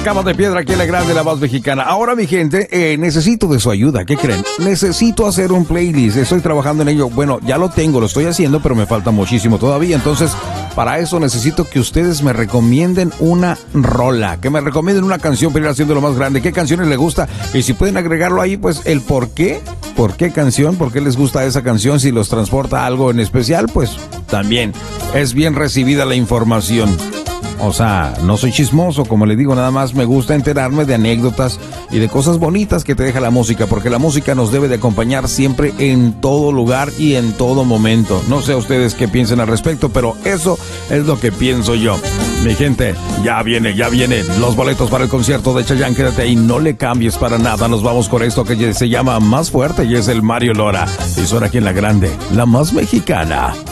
cama de piedra aquí en la grande, la voz mexicana. Ahora, mi gente, necesito de su ayuda. ¿Qué creen? Necesito hacer un playlist. Estoy trabajando en ello. Bueno, ya lo tengo, lo estoy haciendo, pero me falta muchísimo todavía. Entonces, para eso necesito que ustedes me recomienden una rola, que me recomienden una canción para ir haciendo lo más grande. ¿Qué canciones les gusta? Y si pueden agregarlo ahí, pues el por qué. ¿Por qué canción? ¿Por qué les gusta esa canción? Si los transporta a algo en especial, pues también es bien recibida la información. O sea, no soy chismoso, como le digo, nada más me gusta enterarme de anécdotas y de cosas bonitas que te deja la música, porque la música nos debe de acompañar siempre en todo lugar y en todo momento. No sé ustedes qué piensen al respecto, pero eso es lo que pienso yo. Mi gente, ya viene los boletos para el concierto de Chayanne. Quédate ahí, no le cambies para nada. Nos vamos con esto que se llama Más Fuerte y es el Mario Lora. Y suena aquí en la grande, la más mexicana.